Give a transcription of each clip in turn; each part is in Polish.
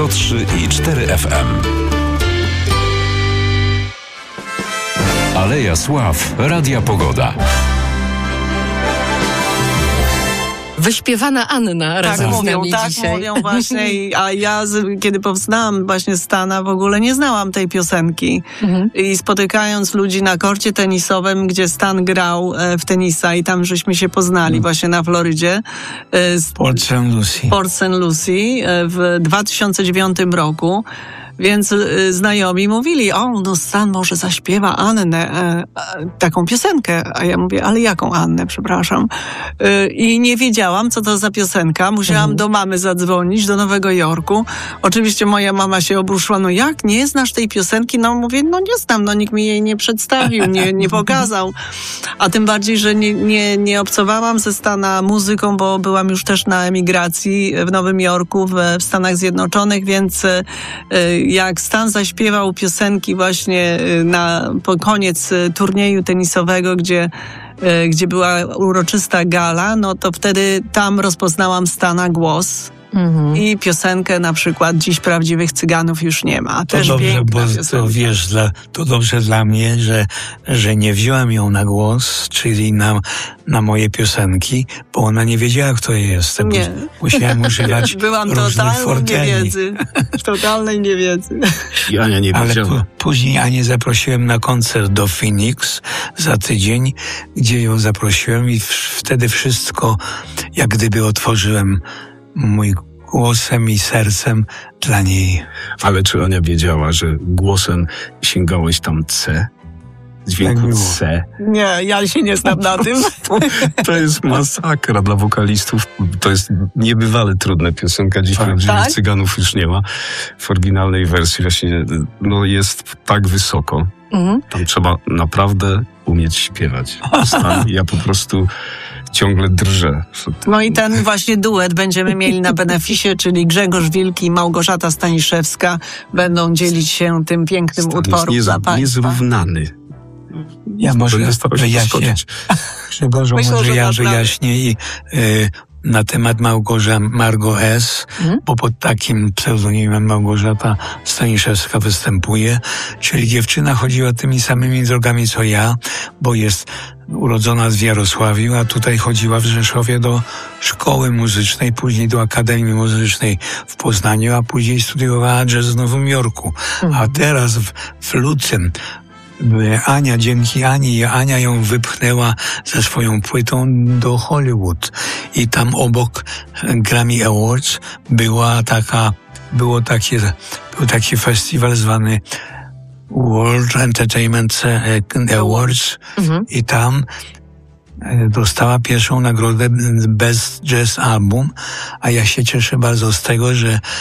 103,4 FM. Aleja Sław, Radia Pogoda. Wyśpiewana Anna razem z nami dzisiaj. Tak mówią właśnie, a ja kiedy powstałam właśnie z Stana, w ogóle nie znałam tej piosenki. I spotykając ludzi na korcie tenisowym, gdzie Stan grał w tenisa i tam żeśmy się poznali właśnie na Florydzie. Port St. Lucie w 2009 roku. Więc znajomi mówili, no Stan może zaśpiewa Annę, taką piosenkę. A ja mówię, ale jaką Annę, przepraszam. I nie wiedziałam, co to za piosenka. Musiałam do mamy zadzwonić, do Nowego Jorku. Oczywiście moja mama się obruszyła, no jak, nie znasz tej piosenki? No mówię, no nie znam, no nikt mi jej nie przedstawił, nie pokazał. A tym bardziej, że nie obcowałam ze Stana muzyką, bo byłam już też na emigracji w Nowym Jorku, w Stanach Zjednoczonych, więc jak Stan zaśpiewał piosenki właśnie po koniec turnieju tenisowego, gdzie była uroczysta gala, no to wtedy tam rozpoznałam Stana głos. I piosenkę na przykład Dziś prawdziwych Cyganów już nie ma. To też dobrze, bo piosenka. to wiesz, to dobrze dla mnie, że nie wziąłem ją na głos, czyli na moje piosenki, bo ona nie wiedziała, kto jest. Nie. Musiałem używać Byłam różnych forteli. totalnej niewiedzy. I Ania nie wiedziała. Ale później Anię zaprosiłem na koncert do Phoenix za tydzień, gdzie ją zaprosiłem i wtedy wszystko jak gdyby otworzyłem mój głosem i sercem dla niej. Ale czy Ania wiedziała, że głosem sięgałeś tam C? Dźwięku Tak C. Nie, ja się nie znam na tym. To jest masakra dla wokalistów. To jest niebywale trudna piosenka. Dziś prawdziwych Cyganów już nie ma. W oryginalnej wersji właśnie jest tak wysoko. Tam trzeba naprawdę umieć śpiewać. Ja po prostu ciągle drżę. No i ten właśnie duet będziemy mieli na beneficie, czyli Grzegorz Wilki i Małgorzata Staniszewska będą dzielić się tym pięknym utworem dla państwa. Niezrównany. Ja może wyjaśnię. Grzegorzu, może ja wyjaśnię i na temat Margo S., bo pod takim pseudonimem Małgorzata Staniszewska występuje, czyli dziewczyna chodziła tymi samymi drogami co ja, bo jest urodzona w Jarosławiu, a tutaj chodziła w Rzeszowie do szkoły muzycznej, później do Akademii Muzycznej w Poznaniu, a później studiowała jazz w Nowym Jorku. A teraz w lutym dzięki Ani, Ania ją wypchnęła ze swoją płytą do Hollywood i tam obok Grammy Awards był taki festiwal zwany World Entertainment Awards i tam dostała pierwszą nagrodę Best Jazz Album, a ja się cieszę bardzo z tego,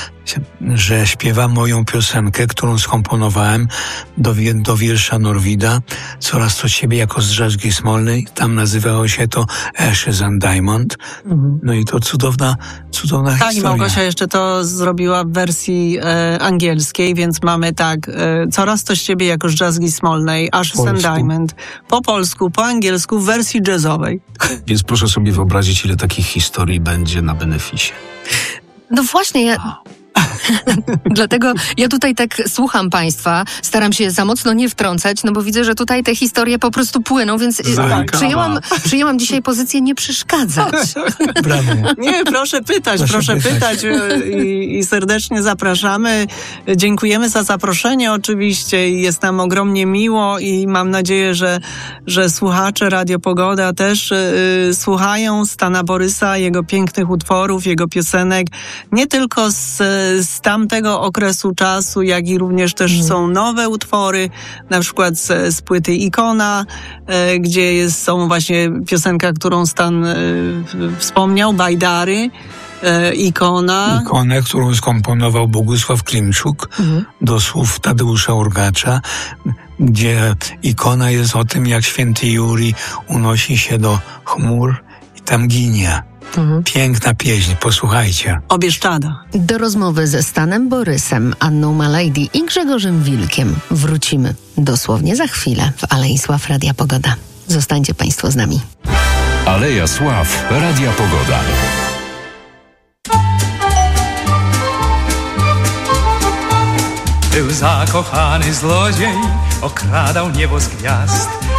że śpiewa moją piosenkę, którą skomponowałem do wiersza Norwida, Coraz to ciebie jako z Drzazgi Smolnej. Tam nazywało się to Ashes and Diamond. No i to cudowna historia. Tak, i Małgosia jeszcze to zrobiła w wersji angielskiej, więc mamy Coraz to z ciebie jako z Drzazgi Smolnej, Ashes and Diamond. Po polsku, po angielsku w wersji jazzowej. Więc proszę sobie wyobrazić, ile takich historii będzie na beneficie. No właśnie, dlatego ja tutaj tak słucham państwa, staram się za mocno nie wtrącać, bo widzę, że tutaj te historie po prostu płyną, więc przyjęłam dzisiaj pozycję nie przeszkadzać. Brawo. Nie, proszę pytać i serdecznie zapraszamy. Dziękujemy za zaproszenie oczywiście i jest nam ogromnie miło i mam nadzieję, że słuchacze Radio Pogoda też słuchają Stana Borysa, jego pięknych utworów, jego piosenek, nie tylko z tamtego okresu czasu, jak i również też są nowe utwory, na przykład z płyty Ikona, gdzie są właśnie piosenka, którą Stan wspomniał, Bajdary, Ikonę, którą skomponował Bogusław Klimczuk do słów Tadeusza Urgacza, gdzie Ikona jest o tym, jak święty Jurij unosi się do chmur i tam ginie. Piękna pieśń, posłuchajcie. Obieszczada. Do rozmowy ze Stanem Borysem, Anną Malejdy i Grzegorzem Wilkiem wrócimy dosłownie za chwilę w Alei Sław Radia Pogoda. Zostańcie państwo z nami. Aleja Sław Radia Pogoda. Był zakochany zlodziej, okradał niebo z gwiazd.